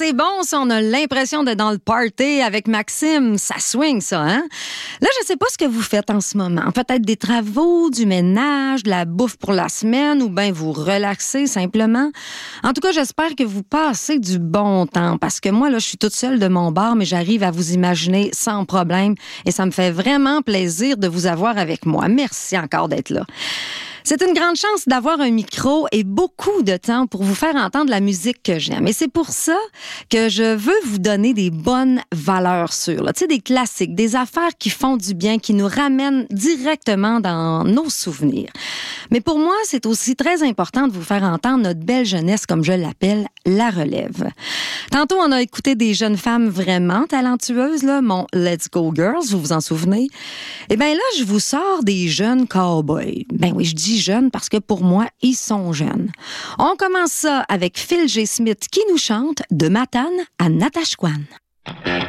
c'est bon, ça. On a l'impression d'être dans le party avec Maxime. Ça swing, ça, hein? Là, je sais pas ce que vous faites en ce moment. Peut-être des travaux, du ménage, de la bouffe pour la semaine ou bien vous relaxez simplement. En tout cas, j'espère que vous passez du bon temps parce que moi, là, je suis toute seule de mon bar, mais j'arrive à vous imaginer sans problème et ça me fait vraiment plaisir de vous avoir avec moi. Merci encore d'être là. C'est une grande chance d'avoir un micro et beaucoup de temps pour vous faire entendre la musique que j'aime. Et c'est pour ça que je veux vous donner des bonnes valeurs sûres. Tu sais, des classiques, des affaires qui font du bien, qui nous ramènent directement dans nos souvenirs. Mais pour moi, c'est aussi très important de vous faire entendre notre belle jeunesse, comme je l'appelle, la relève. Tantôt, on a écouté des jeunes femmes vraiment talentueuses, là, mon Let's Go Girls, vous vous en souvenez? Eh bien là, je vous sors des jeunes cowboys. Ben oui, je dis jeunes parce que pour moi, ils sont jeunes. On commence ça avec Phil G. Smith qui nous chante de Matane à Natashquan.